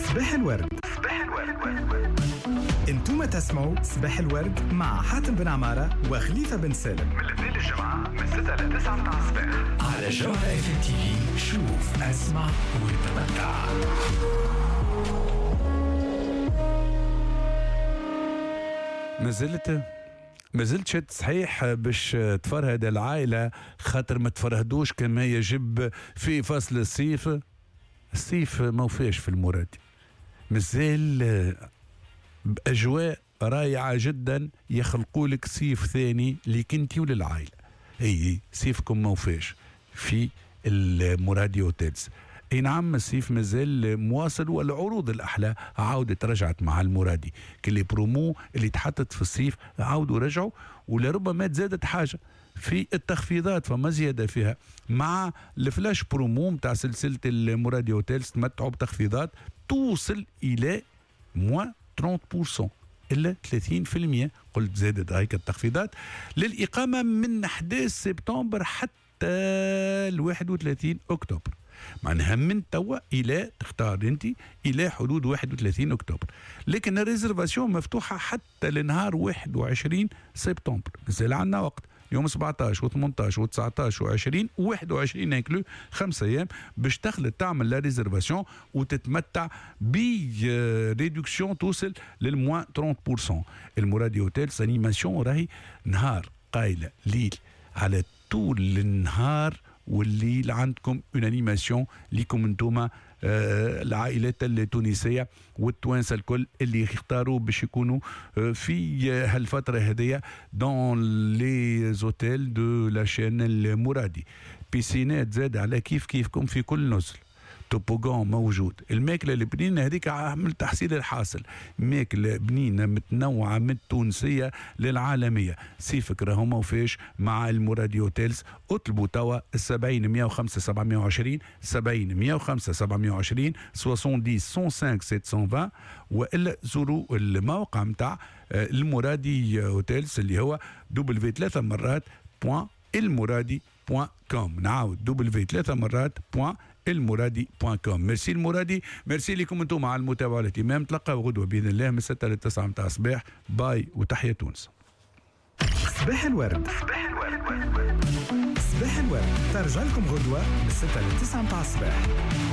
صباح الورد. انتم تسمعوا صباح الورد مع حاتم بن عمارة وخليفة بن سالم من الاثنين للجمعة من 6 ل 9 متاع الصباح على جوهرة FM TV. شوف اسمع وتمتع. ما زلت شد صحيح باش تفرهد العائلة، خاطر ما تفرهدوش كما يجب في فصل الصيف ما وفاش في المرادي، مازال بأجواء رائعة جدا يخلقوا لك صيف ثاني ليك انتي وللعائلة. اي صيفكم ما وفاش في المرادي هوتيلز. اي نعم الصيف مازال مواصل، والعروض الاحلى عاودت رجعت مع المرادي، كل برومو اللي تحطت في الصيف عاودوا رجعوا، ولربما تزادت حاجه في التخفيضات، فما زياده فيها مع الفلاش برومو متاع سلسله المرادي هوتيلز. تمتعوا بتخفيضات توصل الى موان 30% إلا 30%. قلت زادت هيك التخفيضات للإقامة من 11 سبتمبر حتى ال 31 أكتوبر، معناها من توا إلى تختار أنت إلى حدود 31 أكتوبر، لكن الريزرفاسيون مفتوحة حتى لنهار 21 سبتمبر. مازال عندنا وقت، يوم 17 و18 و19 و20 و21 انكلو 5 ايام باش تخلط تعمل لا ريزرفاسيون وتتمتع بريدكسيون توصل للموان 30%. المرادي هوتيلز انيماسيون راهي نهار قايله ليل على طول النهار والليل، عندكم اون انيماسيون ليكم انتوما العائلات التونسيه والتوانسه الكل اللي يختاروا باش يكونوا في هالفتره هذيا دون لي زوتيل دو لا شين المرادي. بيسينات زاد على كيفكم في كل نزل، توبوغون موجود، الماكله البنينه هذيك عمل تحصيل الحاصل، ماكله بنينه متنوعه من التونسيه للعالميه. صيفك راهو ما وفاش مع المرادي هوتيلز. اطلبوا توا 70 105 720 70 105 720 70 105 720، والا زوروا الموقع نتاع المرادي هوتيلز اللي هو w3.المرادي.com. نعاود w3.المرادي.com. ميرسي المرادي، ميرسي لكم انتم على المتابعه والاهتمام. تلقاو غدوه باذن الله من 6 ل 9 متاع الصباح. باي وتحيه تونس. صباح الورد. صباح الورد ترجع لكم غدوة من 6 ل 9 متاع الصباح.